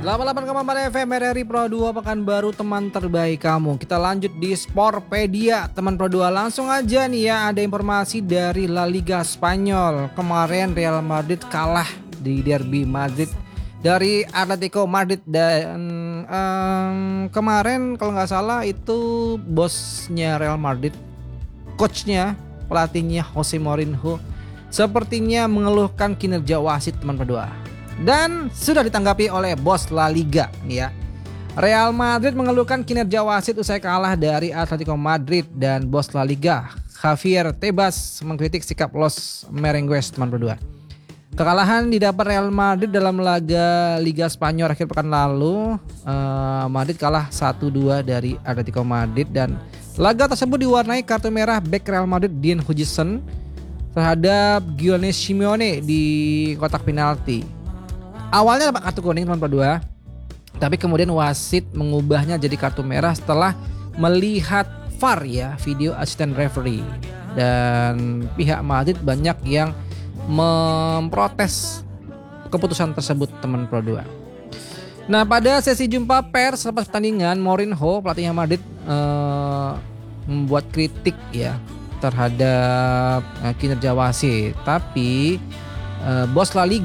88,4 FM RRI Pro 2 Pekanbaru, teman terbaik kamu. Kita lanjut di Sportpedia teman Pro 2. Langsung aja nih ya, ada informasi dari La Liga Spanyol. Kemarin Real Madrid kalah di Derby Madrid dari Atletico Madrid. Dan kemarin kalau nggak salah itu bosnya Real Madrid, coachnya, pelatihnya Jose Mourinho, sepertinya mengeluhkan kinerja wasit teman Pro 2. Dan sudah ditanggapi oleh bos La Liga nih ya. Real Madrid mengeluhkan kinerja wasit usai kalah dari Atletico Madrid, dan bos La Liga Javier Tebas mengkritik sikap Los Merengues teman Pro 2. Kekalahan didapat Real Madrid dalam laga Liga Spanyol akhir pekan lalu. Madrid kalah 1-2 dari Atletico Madrid, dan laga tersebut diwarnai kartu merah bek Real Madrid Dean Huijsen terhadap Giovanni Simeone di kotak penalti. Awalnya dapat kartu kuning teman Pro 2, tapi kemudian wasit mengubahnya jadi kartu merah setelah melihat VAR ya, video assistant referee. Dan pihak Madrid banyak yang memprotes keputusan tersebut teman Pro 2. Nah, pada sesi jumpa pers selepas pertandingan, Mourinho, pelatihnya Madrid, membuat kritik ya terhadap kinerja wasit. Tapi bos La Liga